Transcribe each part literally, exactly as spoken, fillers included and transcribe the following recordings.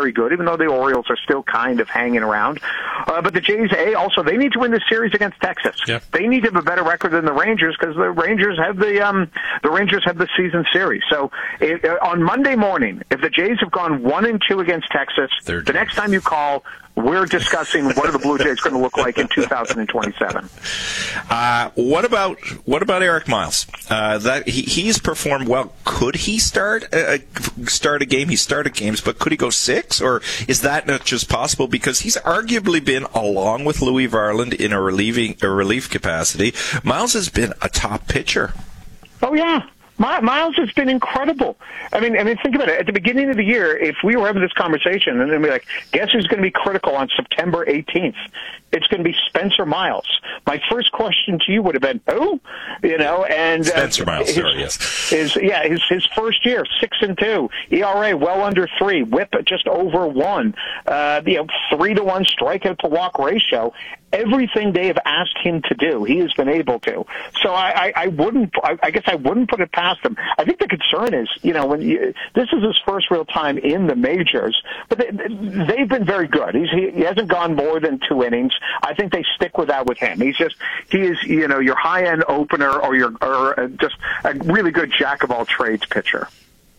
very good, even though the Orioles are still kind of hanging around. Uh, but the Jays, A, also, they need to win this series against Texas. Yep. They need to have a better record than the Rangers because the Rangers have the um, the Rangers have the season series. So it, uh, on Monday morning, if the Jays have gone one and two against Texas, They're the next time you call, we're discussing what are the Blue Jays going to look like in two thousand twenty-seven. Uh, what about what about Eric Miles? Uh, that he, he's performed well. Could he start a, start a game? He started games, but could he go six? Or is that not just possible? Because he's arguably been, along with Louis Varland, in a relieving a relief capacity. Miles has been a top pitcher. Oh yeah. Miles has been incredible. I mean, I mean, think about it. At the beginning of the year, if we were having this conversation and then be like, guess who's going to be critical on September eighteenth? It's going to be Spencer Miles. My first question to you would have been, who? You know, and Spencer uh, Miles, his, sorry, yes. His, yeah, his his first year, six and two, E R A well under three, WHIP just over one, uh, you know, three to one strikeout to walk ratio. Everything they have asked him to do, he has been able to. So I, I, I wouldn't, I, I guess I wouldn't put it past him. I think the concern is, you know, when you, this is his first real time in the majors, but they, they've been very good. He's, he, he hasn't gone more than two innings. I think they stick with that with him. He's just, he is, you know, your high-end opener or your, or just a really good jack-of-all-trades pitcher.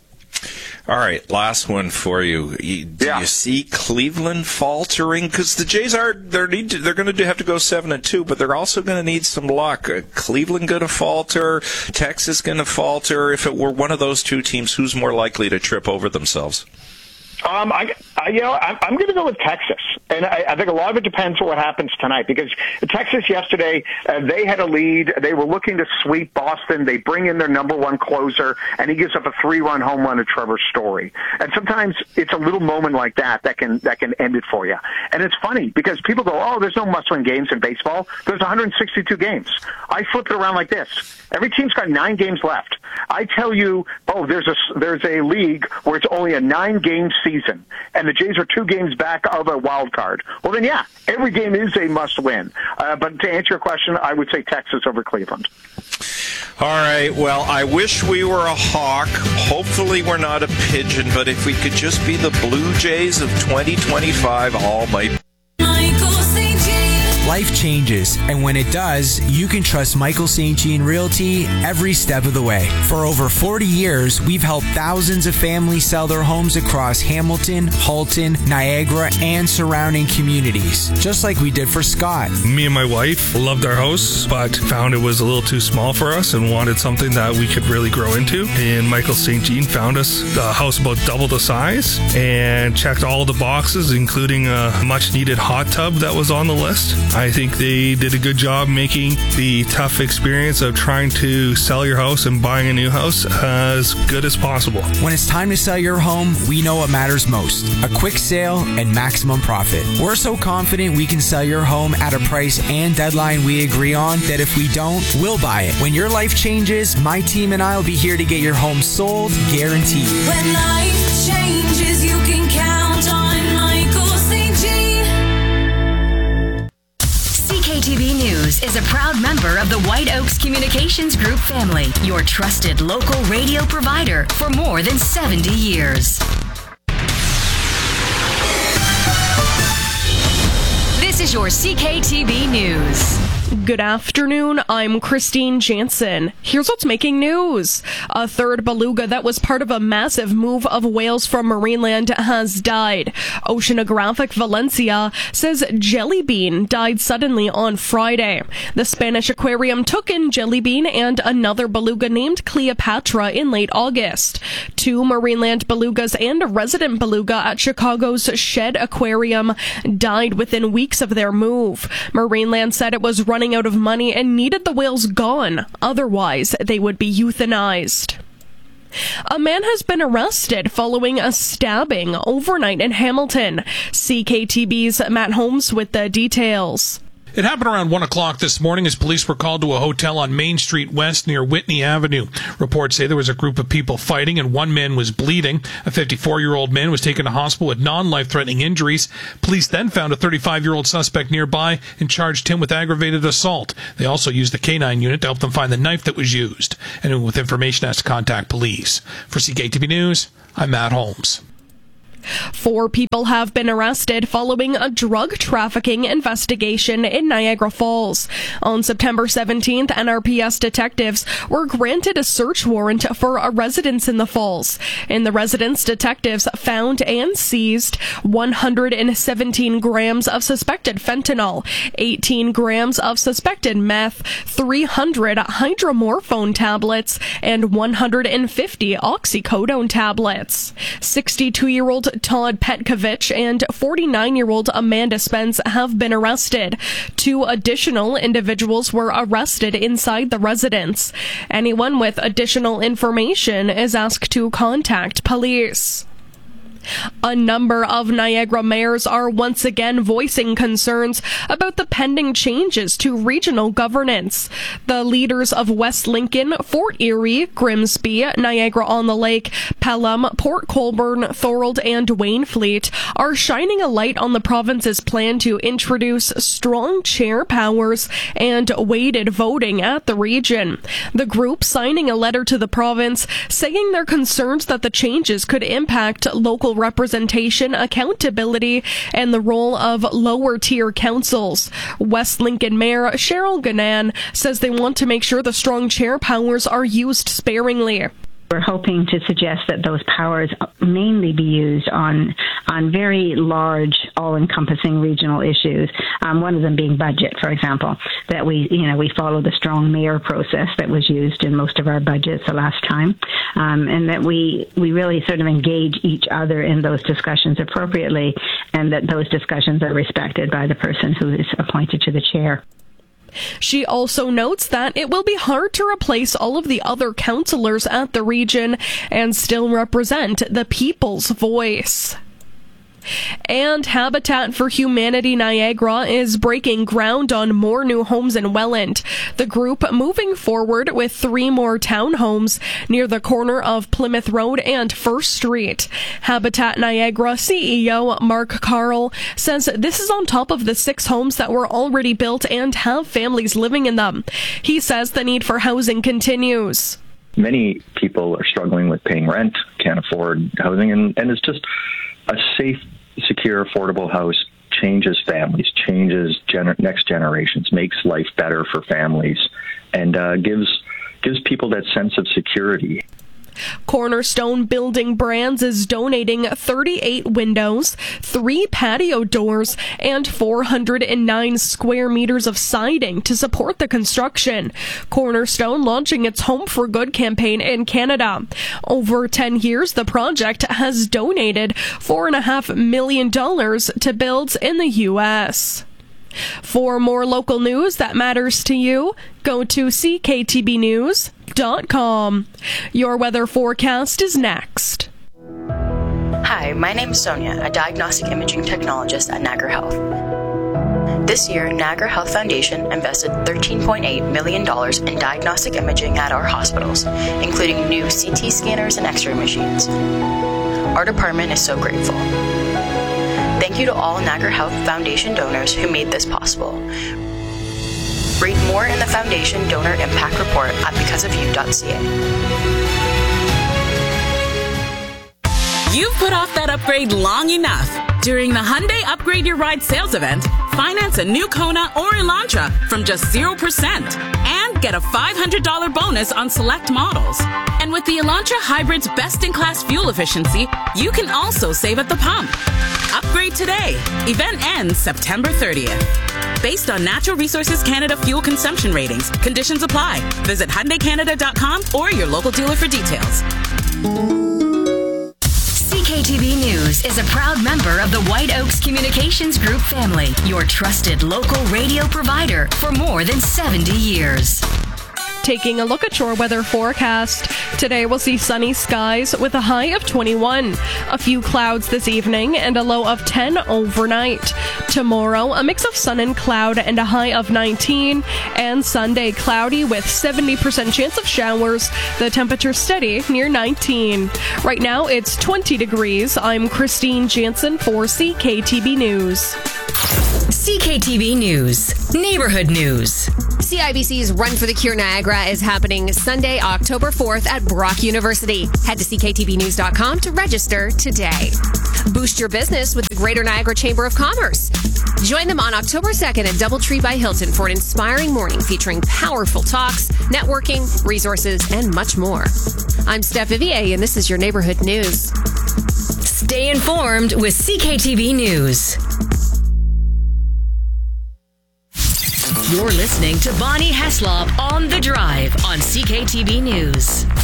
All right, last one for you. you do yeah. you see Cleveland faltering? Because the Jays are they're need to, they're going to have to go seven and two, but they're also going to need some luck. Uh, Cleveland going to falter? Texas going to falter? If it were one of those two teams, who's more likely to trip over themselves? Um, I, I, you know, I'm, I'm going to go with Texas, and I, I think a lot of it depends on what happens tonight. Because Texas yesterday, uh, they had a lead. They were looking to sweep Boston. They bring in their number one closer, and he gives up a three-run home run to Trevor Story. And sometimes it's a little moment like that that can that can end it for you. And it's funny because people go, "Oh, there's no must-win games in baseball." There's one hundred sixty-two games. I flip it around like this. Every team's got nine games left. I tell you, oh, there's a there's a league where it's only a nine-game season, and the Jays are two games back of a wild card. Well, then, yeah, every game is a must-win. Uh, but to answer your question, I would say Texas over Cleveland. All right, well, I wish we were a hawk. Hopefully we're not a pigeon, but if we could just be the Blue Jays of twenty twenty-five, all might be. Life changes, and when it does, you can trust Michael Saint Jean Realty every step of the way. For over forty years, we've helped thousands of families sell their homes across Hamilton, Halton, Niagara, and surrounding communities, just like we did for Scott. Me and my wife loved our house, but found it was a little too small for us and wanted something that we could really grow into. And Michael Saint Jean found us a house about double the size and checked all the boxes, including a much-needed hot tub that was on the list. I think they did a good job making the tough experience of trying to sell your house and buying a new house as good as possible. When it's time to sell your home, we know what matters most: a quick sale and maximum profit. We're so confident we can sell your home at a price and deadline we agree on that if we don't, we'll buy it. When your life changes, my team and I will be here to get your home sold, guaranteed. When life changes, you can count on Michael Saint Jean. C K T V News is a proud member of the White Oaks Communications Group family, your trusted local radio provider for more than seventy years. This is your C K T V News. Good afternoon, I'm Christine Jansen. Here's what's making news. A third beluga that was part of a massive move of whales from Marineland has died. Oceanographic Valencia says Jelly Bean died suddenly on Friday. The Spanish aquarium took in Jelly Bean and another beluga named Cleopatra in late August. Two Marineland belugas and a resident beluga at Chicago's Shed Aquarium died within weeks of their move. Marineland said it was running out of money and needed the whales gone. Otherwise, they would be euthanized. A man has been arrested following a stabbing overnight in Hamilton. C K T V's Matt Holmes with the details. It happened around one o'clock this morning as police were called to a hotel on Main Street West near Whitney Avenue. Reports say there was a group of people fighting and one man was bleeding. A fifty-four-year-old man was taken to hospital with non-life-threatening injuries. Police then found a thirty-five-year-old suspect nearby and charged him with aggravated assault. They also used the K nine unit to help them find the knife that was used. Anyone with information has to contact police. For C K T V News, I'm Matt Holmes. Four people have been arrested following a drug trafficking investigation in Niagara Falls. On September seventeenth, N R P S detectives were granted a search warrant for a residence in the Falls. In the residence, detectives found and seized one hundred seventeen grams of suspected fentanyl, eighteen grams of suspected meth, three hundred hydromorphone tablets, and one hundred fifty oxycodone tablets. sixty-two-year-old Todd Petkovich and forty-nine-year-old Amanda Spence have been arrested. Two additional individuals were arrested inside the residence. Anyone with additional information is asked to contact police. A number of Niagara mayors are once again voicing concerns about the pending changes to regional governance. The leaders of West Lincoln, Fort Erie, Grimsby, Niagara-on-the-Lake, Pelham, Port Colborne, Thorold, and Waynflete are shining a light on the province's plan to introduce strong chair powers and weighted voting at the region. The group signing a letter to the province saying they're concerned that the changes could impact local representation, accountability, and the role of lower-tier councils. West Lincoln Mayor Cheryl Ganan says they want to make sure the strong chair powers are used sparingly. We're hoping to suggest that those powers mainly be used on on very large, all-encompassing regional issues. Um, one of them being budget, for example. That we, you know, we follow the strong mayor process that was used in most of our budgets the last time, um, and that we we really sort of engage each other in those discussions appropriately, and that those discussions are respected by the person who is appointed to the chair. She also notes that it will be hard to replace all of the other councillors at the region and still represent the people's voice. And Habitat for Humanity Niagara is breaking ground on more new homes in Welland. The group moving forward with three more townhomes near the corner of Plymouth Road and First Street. Habitat Niagara C E O Mark Carl says this is on top of the six homes that were already built and have families living in them. He says the need for housing continues. Many people are struggling with paying rent, can't afford housing, and, and it's just a safe, secure, affordable house changes families, changes gener- next generations, makes life better for families, and uh, gives gives people that sense of security. Cornerstone Building Brands is donating thirty-eight windows, three patio doors, and four hundred nine square meters of siding to support the construction. Cornerstone launching its Home for Good campaign in Canada. Over ten years, the project has donated four point five million dollars to builds in the U S For more local news that matters to you, go to c k t b news dot com. Your weather forecast is next. Hi, my name is Sonia, a diagnostic imaging technologist at Niagara Health. This year, Niagara Health Foundation invested thirteen point eight million dollars in diagnostic imaging at our hospitals, including new C T scanners and X-ray machines. Our department is so grateful. Thank you to all Niagara Health Foundation donors who made this possible. Read more in the Foundation Donor Impact Report at because of you dot c a. You've put off that upgrade long enough. During the Hyundai Upgrade Your Ride sales event, finance a new Kona or Elantra from just zero percent and get a five hundred dollars bonus on select models. And with the Elantra Hybrid's best-in-class fuel efficiency, you can also save at the pump. Upgrade today. Event ends September thirtieth. Based on Natural Resources Canada fuel consumption ratings, conditions apply. Visit Hyundai Canada dot com or your local dealer for details. C K T V News is a proud member of the White Oaks Communications Group family, your trusted local radio provider for more than seventy years. Taking a look at your weather forecast. Today we'll see sunny skies with a high of twenty-one. A few clouds this evening and a low of ten overnight. Tomorrow, a mix of sun and cloud and a high of nineteen. And Sunday, cloudy with seventy percent chance of showers. The temperature steady near nineteen. Right now, it's twenty degrees. I'm Christine Jansen for C K T B News. C K T V News, Neighborhood News. C I B C's Run for the Cure Niagara is happening Sunday, October fourth at Brock University. Head to c k t v news dot com to register today. Boost your business with the Greater Niagara Chamber of Commerce. Join them on October second at Doubletree by Hilton for an inspiring morning featuring powerful talks, networking, resources, and much more. I'm Steph Vivier, and this is your Neighborhood News. Stay informed with C K T V News. You're listening to Bonnie Heslop on The Drive on C K T V News.